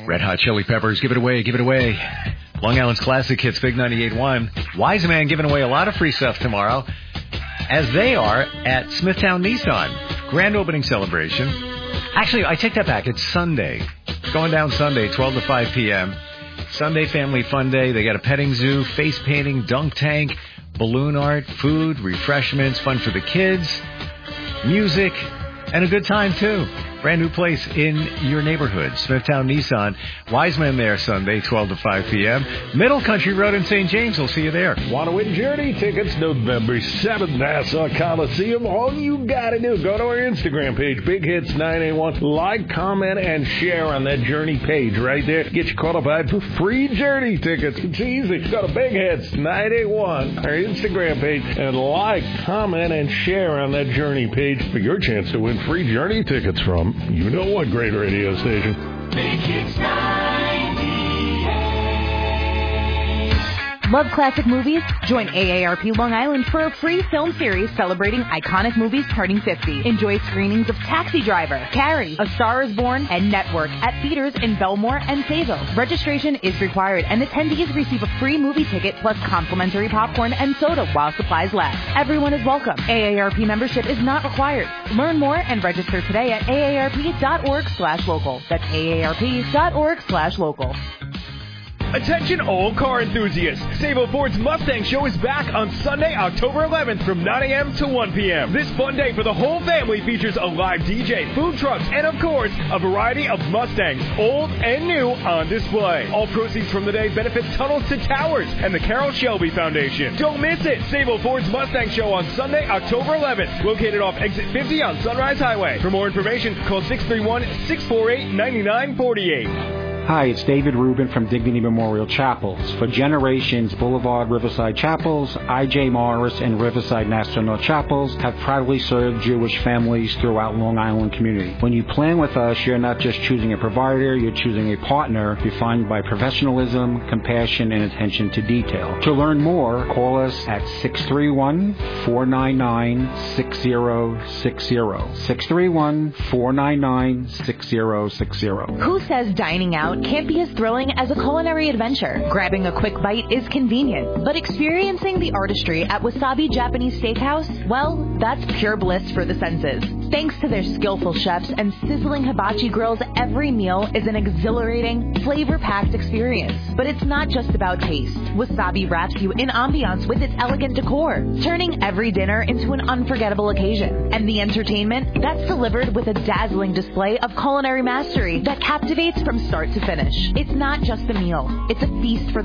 Red Hot Chili Peppers, give it away, give it away. Long Island's classic hits, Big 98.1. Wise Man giving away a lot of free stuff tomorrow, as they are at Smithtown Nissan. Grand opening celebration. Actually, I take that back. It's Sunday. It's going down Sunday, 12 to 5 p.m. Sunday Family Fun Day. They got a petting zoo, face painting, dunk tank, balloon art, food, refreshments, fun for the kids, music, and a good time, too. Brand new place in your neighborhood. Smithtown Nissan. Wiseman there Sunday, 12 to 5 p.m. Middle Country Road in St. James. We'll see you there. Want to win Journey tickets November 7th, Nassau Coliseum? All you got to do, go to our Instagram page, Big Hits 981. Like, comment, and share on that Journey page right there. Get you qualified for free Journey tickets. It's easy. Go to Big Hits 981, our Instagram page, and like, comment, and share on that Journey page for your chance to win free Journey tickets from you know what great radio station. Big Hits 98. Love classic movies? Join AARP Long Island for a free film series celebrating iconic movies turning 50. Enjoy screenings of Taxi Driver, Carrie, A Star is Born, and Network at theaters in Belmore and Sayville. Registration is required, and attendees receive a free movie ticket plus complimentary popcorn and soda while supplies last. Everyone is welcome. AARP membership is not required. Learn more and register today at aarp.org/local. That's aarp.org/local. Attention all car enthusiasts. Savo Ford's Mustang Show is back on Sunday, October 11th from 9 a.m. to 1 p.m. This fun day for the whole family features a live DJ, food trucks, and of course, a variety of Mustangs, old and new, on display. All proceeds from the day benefit Tunnels to Towers and the Carroll Shelby Foundation. Don't miss it. Savo Ford's Mustang Show on Sunday, October 11th, located off Exit 50 on Sunrise Highway. For more information, call 631-648-9948. Hi, it's David Rubin from Dignity Memorial Chapels. For generations, Boulevard Riverside Chapels, I.J. Morris, and Riverside National Chapels have proudly served Jewish families throughout Long Island community. When you plan with us, you're not just choosing a provider, you're choosing a partner defined by professionalism, compassion, and attention to detail. To learn more, call us at 631-499-6060. 631-499-6060. Who says dining out can't be as thrilling as a culinary adventure? Grabbing a quick bite is convenient, but experiencing the artistry at Wasabi Japanese Steakhouse, well, that's pure bliss for the senses. Thanks to their skillful chefs and sizzling hibachi grills, every meal is an exhilarating, flavor-packed experience. But it's not just about taste. Wasabi wraps you in ambiance with its elegant decor, turning every dinner into an unforgettable occasion. And the entertainment, that's delivered with a dazzling display of culinary mastery that captivates from start to finish. It's not just a meal. It's a feast for